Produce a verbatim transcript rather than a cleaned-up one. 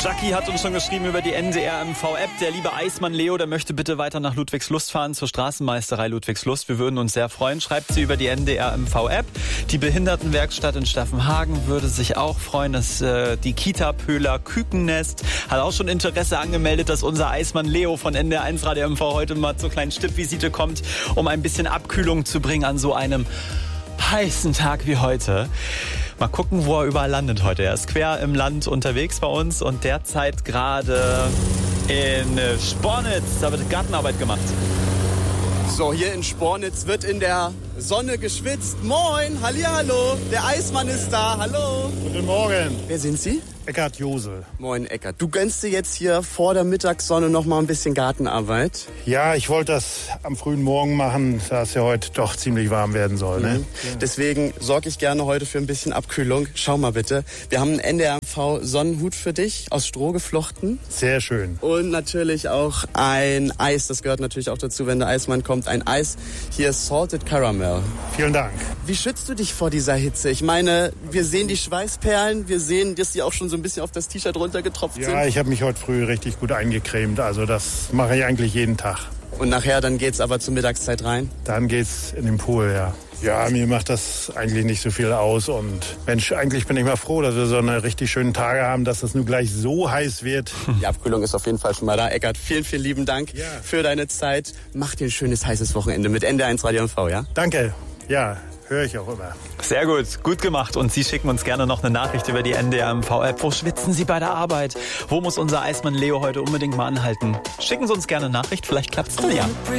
Jackie hat uns schon geschrieben über die N D R M V-App. Der liebe Eismann Leo, der möchte bitte weiter nach Ludwigslust fahren, zur Straßenmeisterei Ludwigslust. Wir würden uns sehr freuen. Schreibt sie über die N D R M V-App. Die Behindertenwerkstatt in Staffenhagen würde sich auch freuen. Das, äh, die Kita Pöhler Kükennest hat auch schon Interesse angemeldet, dass unser Eismann Leo von N D R eins Radio M V heute mal zur kleinen Stippvisite kommt, um ein bisschen Abkühlung zu bringen an so einem heißen Tag wie heute. Mal gucken, wo er überall landet heute. Er ist quer im Land unterwegs bei uns und derzeit gerade in Spornitz. Da wird Gartenarbeit gemacht. So, hier in Spornitz wird in der Sonne geschwitzt. Moin, hallihallo, der Eismann ist da, hallo. Guten Morgen. Wer sind Sie? Eckart Josel. Moin, Eckart. Du gönnst dir jetzt hier vor der Mittagssonne noch mal ein bisschen Gartenarbeit? Ja, ich wollte das am frühen Morgen machen, da es ja heute doch ziemlich warm werden soll. Mhm. Ne? Ja. Deswegen sorge ich gerne heute für ein bisschen Abkühlung. Schau mal bitte. Wir haben einen N D R M V Sonnenhut für dich, aus Stroh geflochten. Sehr schön. Und natürlich auch ein Eis. Das gehört natürlich auch dazu, wenn der Eismann kommt. Ein Eis. Hier ist Salted Caramel. Vielen Dank. Wie schützt du dich vor dieser Hitze? Ich meine, wir sehen die Schweißperlen. Wir sehen, dass die auch schon so ein bisschen auf das T-Shirt runtergetropft ja, sind. Ja, ich habe mich heute früh richtig gut eingecremt. Also das mache ich eigentlich jeden Tag. Und nachher, dann geht's aber zur Mittagszeit rein? Dann geht's in den Pool, ja. Ja, mir macht das eigentlich nicht so viel aus. Und Mensch, eigentlich bin ich mal froh, dass wir so eine richtig schönen Tage haben, dass es nun gleich so heiß wird. Die Abkühlung ist auf jeden Fall schon mal da. Eckart, vielen, vielen lieben Dank ja. für deine Zeit. Mach dir ein schönes, heißes Wochenende mit N D R eins Radio M V, ja? Danke. Ja, höre ich auch immer. Sehr gut, gut gemacht. Und Sie schicken uns gerne noch eine Nachricht über die N D R M V-App. Wo schwitzen Sie bei der Arbeit? Wo muss unser Eismann Leo heute unbedingt mal anhalten? Schicken Sie uns gerne eine Nachricht, vielleicht klappt's dann ja.